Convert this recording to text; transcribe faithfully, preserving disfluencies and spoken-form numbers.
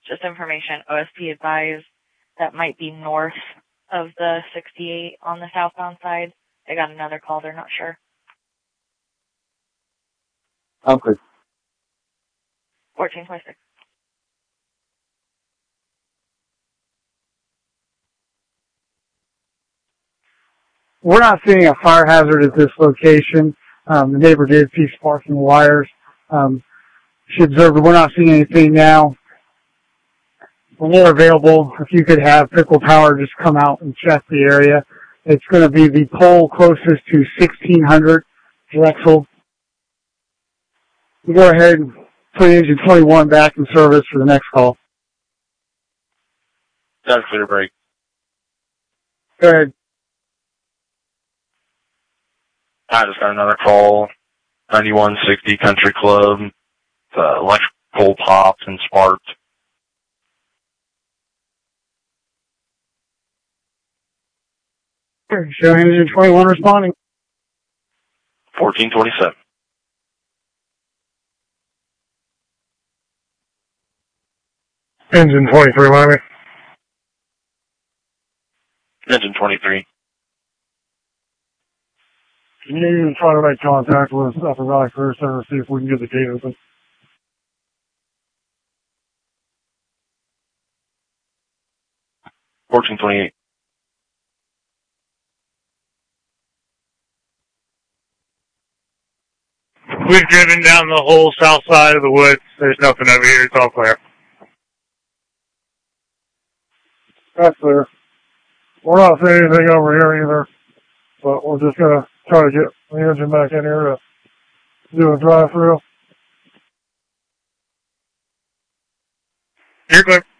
Just information, O S P advised that might be north of the sixty-eight on the southbound side. They got another call, they're not sure. Okay. fourteen twenty-six. We're not seeing a fire hazard at this location. Um, the neighbor did see sparking wires. Um, she observed we're not seeing anything now. When they're available, if you could have Pickle Power just come out and check the area. It's going to be the pole closest to sixteen hundred Drexel. We go ahead and put engine twenty-one back in service for the next call. That's clear break. Go ahead. I just got another call. ninety-one sixty Country Club. The electrical popped and sparked. Show engine twenty-one responding. fourteen twenty-seven. Engine twenty-three, Miami. Engine twenty-three. Can you try to make contact with Upper Valley Career Center and see if we can get the gate open? fourteen twenty-eight. We've driven down the whole south side of the woods. There's nothing over here. It's all clear. That's clear. We're not seeing anything over here either, but we're just going to try to get the engine back in here to do a drive-through. You're good.